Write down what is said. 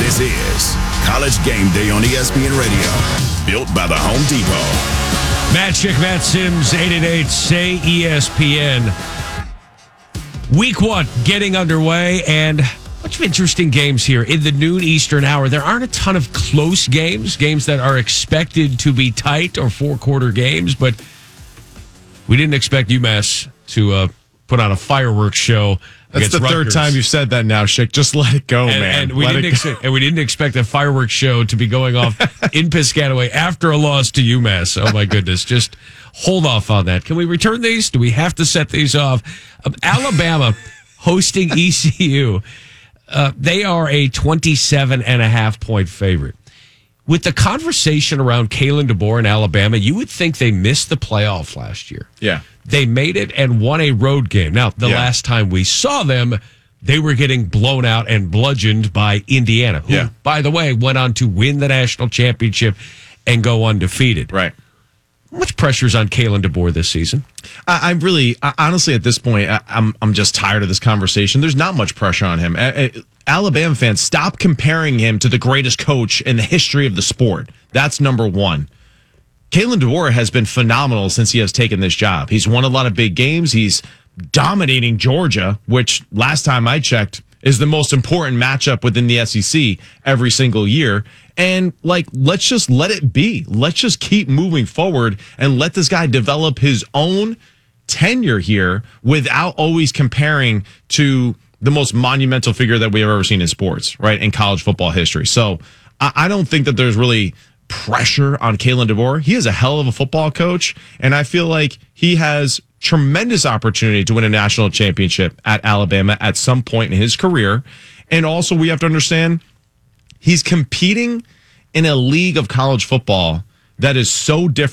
This is College Game Day on ESPN Radio, built by the Home Depot. Matt Schick, Matt Sims, 888-SAY-ESPN. Week 1 getting underway, and a bunch of interesting games here in the noon Eastern hour. There aren't a ton of close games that are expected to be tight or four-quarter games, but we didn't expect UMass to put on a fireworks show. That's the third time you've said that now, Schick. Just let it go, man. And we didn't expect a fireworks show to be going off in Piscataway after a loss to UMass. Oh, my goodness. Just hold off on that. Can we return these? Do we have to set these off? Alabama hosting ECU. They are a 27.5-point favorite. With the conversation around Kalen DeBoer in Alabama, you would think they missed the playoff last year. Yeah. They made it and won a road game. Now, the last time we saw them, they were getting blown out and bludgeoned by Indiana, who, by the way, went on to win the national championship and go undefeated. Right. How much pressure's on Kalen DeBoer this season? I'm really, honestly, at this point, I'm just tired of this conversation. There's not much pressure on him. Alabama fans, stop comparing him to the greatest coach in the history of the sport. That's number one. Kalen DeBoer has been phenomenal since he has taken this job. He's won a lot of big games. He's dominating Georgia, which last time I checked is the most important matchup within the SEC every single year. And let's just let it be. Let's just keep moving forward and let this guy develop his own tenure here without always comparing to the most monumental figure that we have ever seen in sports, right, in college football history. So I don't think that there's really pressure on Kalen DeBoer. He is a hell of a football coach, and I feel like he has tremendous opportunity to win a national championship at Alabama at some point in his career. And also, we have to understand, he's competing in a league of college football that is so different